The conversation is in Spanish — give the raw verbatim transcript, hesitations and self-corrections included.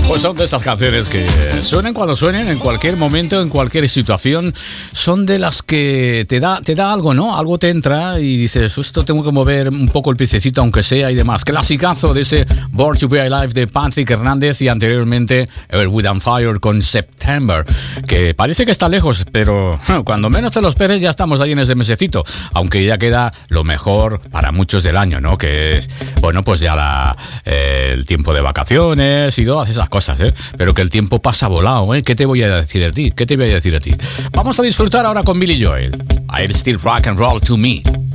Pues son de esas canciones que suenen cuando suenen, en cualquier momento, en cualquier situación. Son de las que te da, te da algo, ¿no? Algo te entra y dices, esto tengo que mover un poco el piececito aunque sea y demás. Clasicazo de ese Born to Be Alive de Patrick Hernández y anteriormente Earth, Wind and Fire con September, que parece que está lejos, pero cuando menos te lo esperes ya estamos ahí en ese mesecito, aunque ya queda lo mejor para muchos del año, ¿no? Que es, bueno, pues ya la, eh, el tiempo de vacaciones y todas esas cosas. ¿Eh? Pero que el tiempo pasa volado, ¿eh? ¿Qué te voy a decir a ti? ¿Qué te voy a decir a ti? Vamos a disfrutar ahora con Billy Joel. I'll still rock and roll to me.